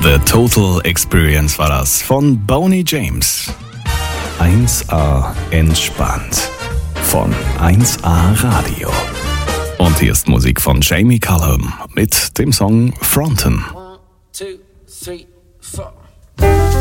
The Total Experience war das von Boney James. 1A entspannt von 1A Radio. Und hier ist Musik von Jamie Cullum mit dem Song Fronten. 1, 2, 3, 4.